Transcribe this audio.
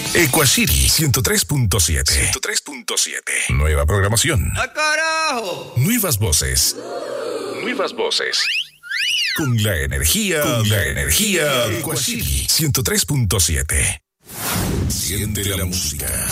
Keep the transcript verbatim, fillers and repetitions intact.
Equashiri ciento tres punto siete. ciento tres punto siete. Nueva programación. ¡Ah, carajo! Nuevas voces. Nuevas voces. Con la energía. Con la energía. Equashiri ciento tres punto siete. Siente la música.